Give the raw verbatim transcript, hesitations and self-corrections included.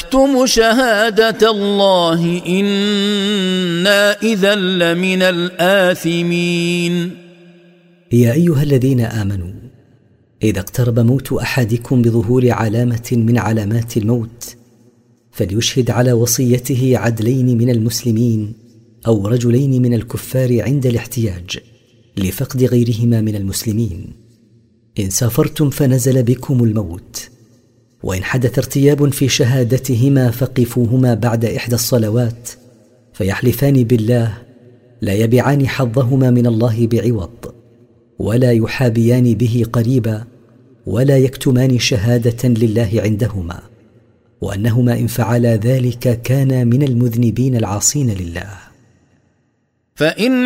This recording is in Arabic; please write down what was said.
ونكتم شهادة الله إنا إذا لمن الآثمين. يا أيها الذين آمنوا إذا اقترب موت أحدكم بظهور علامة من علامات الموت فليشهد على وصيته عدلين من المسلمين أو رجلين من الكفار عند الاحتياج لفقد غيرهما من المسلمين. إن سافرتم فنزل بكم الموت وإن حدث ارتياب في شهادتهما فقفوهما بعد إحدى الصلوات فيحلفان بالله لا يبيعان حظهما من الله بعوض ولا يحابيان به قريبا ولا يكتمان شهادة لله عندهما، وأنهما إن فعلا ذلك كانا من المذنبين العاصين لله. فإن